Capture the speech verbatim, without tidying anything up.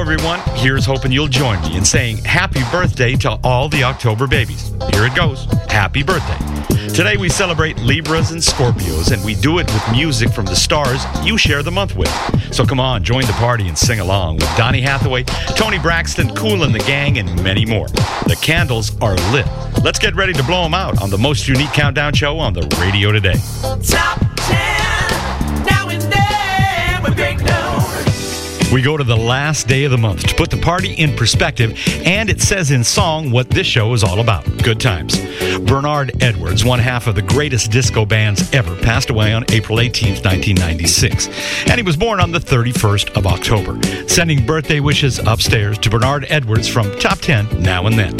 everyone. Here's hoping you'll join me in saying happy birthday to all the October babies. Here it goes. Happy birthday. Today we celebrate Libras and Scorpios, and we do it with music from the stars you share the month with. So come on, join the party and sing along with Donny Hathaway, Tony Braxton, Kool and the Gang, and many more. The candles are lit. Let's get ready to blow them out on the most unique countdown show on the radio today. Top ten, now and then we break down. We go to the last day of the month to put the party in perspective, and it says in song what this show is all about. Good times. Bernard Edwards, one half of the greatest disco bands ever, passed away on April eighteenth, nineteen ninety-six. And he was born on the thirty-first of October. Sending birthday wishes upstairs to Bernard Edwards from Top ten Now and Then.